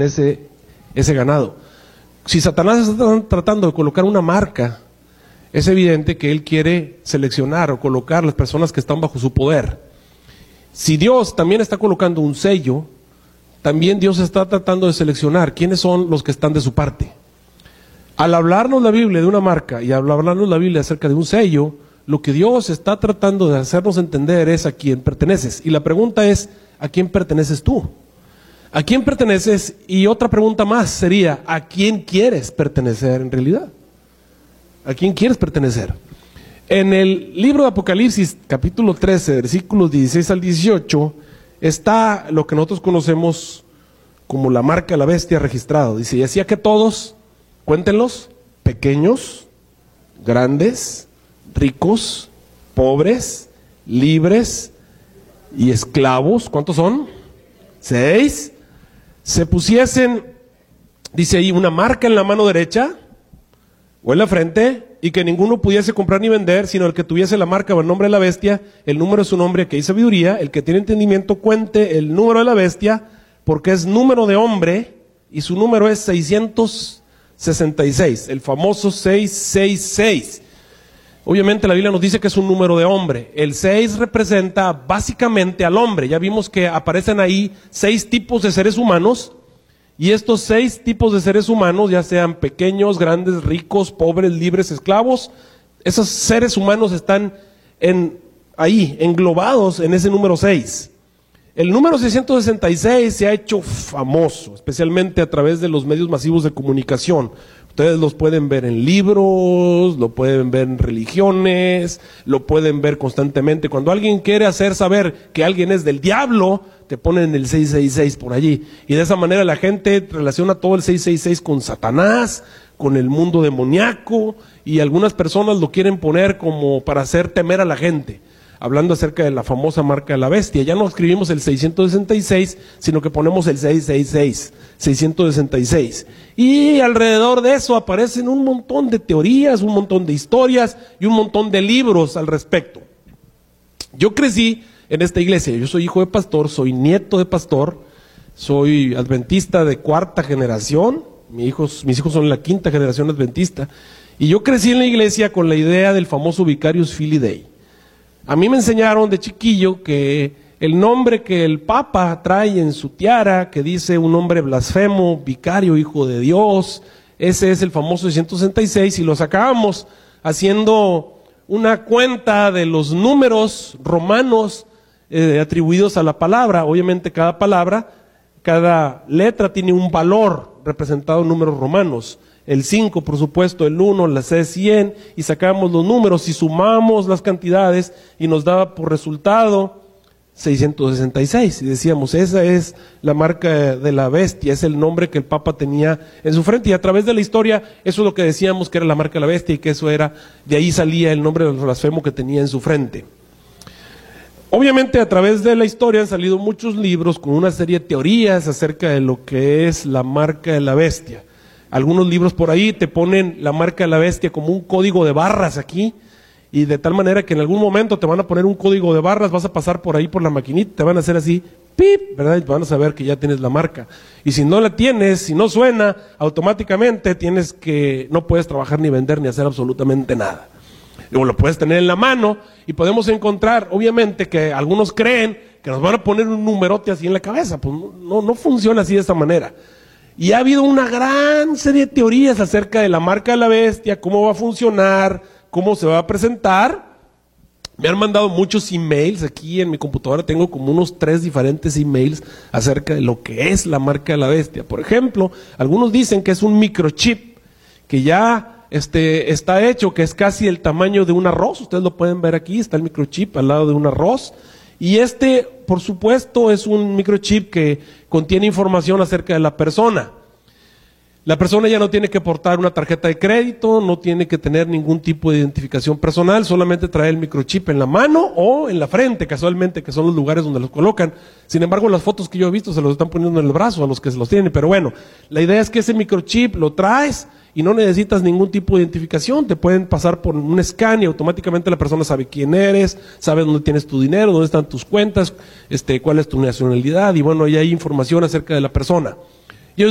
pertenece ese ganado. Si Satanás está tratando de colocar una marca, es evidente que él quiere seleccionar o colocar las personas que están bajo su poder. Si Dios también está colocando un sello, también Dios está tratando de seleccionar quiénes son los que están de su parte. Al hablarnos la Biblia de una marca y al hablarnos la Biblia acerca de un sello, lo que Dios está tratando de hacernos entender es a quién perteneces. Y la pregunta es, ¿a quién perteneces tú? ¿A quién perteneces? Y otra pregunta más sería, ¿a quién quieres pertenecer en realidad? ¿A quién quieres pertenecer? En el libro de Apocalipsis, capítulo 13, versículos 16 al 18, está lo que nosotros conocemos como la marca de la bestia registrado. Dice, y hacía que todos, cuéntenlos, pequeños, grandes, ricos, pobres, libres y esclavos, ¿cuántos son? 6, se pusiesen, dice ahí, una marca en la mano derecha o en la frente, y que ninguno pudiese comprar ni vender, sino el que tuviese la marca o el nombre de la bestia, el número de su nombre, que hay sabiduría, el que tiene entendimiento cuente el número de la bestia, porque es número de hombre, y su número es 666, el famoso 666. Obviamente la Biblia nos dice que es un número de hombre. El 6 representa básicamente al hombre. Ya vimos que aparecen ahí 6 tipos de seres humanos, y estos 6 tipos de seres humanos, ya sean pequeños, grandes, ricos, pobres, libres, esclavos, esos seres humanos están ahí, englobados en ese número 6. El número 666 se ha hecho famoso, especialmente a través de los medios masivos de comunicación. Ustedes los pueden ver en libros, lo pueden ver en religiones, lo pueden ver constantemente. Cuando alguien quiere hacer saber que alguien es del diablo, te ponen el 666 por allí. Y de esa manera la gente relaciona todo el 666 con Satanás, con el mundo demoníaco, y algunas personas lo quieren poner como para hacer temer a la gente, hablando acerca de la famosa marca de la bestia. Ya no escribimos el 666, sino que ponemos el 666, 666. Y alrededor de eso aparecen un montón de teorías, un montón de historias y un montón de libros al respecto. Yo crecí en esta iglesia, yo soy hijo de pastor, soy nieto de pastor, soy adventista de 4ª generación, mis hijos son la 5ª generación adventista, y yo crecí en la iglesia con la idea del famoso Vicarius Filii Dei. A mí me enseñaron de chiquillo que el nombre que el Papa trae en su tiara, que dice un nombre blasfemo, vicario, hijo de Dios, ese es el famoso 666, y lo sacábamos haciendo una cuenta de los números romanos atribuidos a la palabra. Obviamente cada palabra, cada letra tiene un valor representado en números romanos. El 5, por supuesto, el 1, la C 100, y sacamos los números y sumamos las cantidades y nos daba por resultado 666. Y decíamos, esa es la marca de la bestia, es el nombre que el Papa tenía en su frente. Y a través de la historia, eso es lo que decíamos que era la marca de la bestia, y que eso era, de ahí salía el nombre del blasfemo que tenía en su frente. Obviamente a través de la historia han salido muchos libros con una serie de teorías acerca de lo que es la marca de la bestia. Algunos libros por ahí te ponen la marca de la bestia como un código de barras aquí, y de tal manera que en algún momento te van a poner un código de barras, vas a pasar por ahí por la maquinita, te van a hacer así, pip, ¿verdad? Y van a saber que ya tienes la marca. Y si no la tienes, si no suena, automáticamente no puedes trabajar ni vender ni hacer absolutamente nada. O lo puedes tener en la mano, y podemos encontrar, obviamente, que algunos creen que nos van a poner un numerote así en la cabeza. Pues no funciona así de esta manera. Y ha habido una gran serie de teorías acerca de la marca de la bestia, cómo va a funcionar, cómo se va a presentar. Me han mandado muchos emails, aquí en mi computadora tengo como unos 3 diferentes emails acerca de lo que es la marca de la bestia. Por ejemplo, algunos dicen que es un microchip, que ya está hecho, que es casi el tamaño de un arroz. Ustedes lo pueden ver aquí, está el microchip al lado de un arroz. Y por supuesto, es un microchip que contiene información acerca de la persona. La persona ya no tiene que portar una tarjeta de crédito, no tiene que tener ningún tipo de identificación personal, solamente trae el microchip en la mano o en la frente, casualmente, que son los lugares donde los colocan. Sin embargo, las fotos que yo he visto se los están poniendo en el brazo a los que se los tienen. Pero bueno, la idea es que ese microchip lo traes y no necesitas ningún tipo de identificación. Te pueden pasar por un scan y automáticamente la persona sabe quién eres, sabe dónde tienes tu dinero, dónde están tus cuentas, cuál es tu nacionalidad, y bueno, ahí hay información acerca de la persona.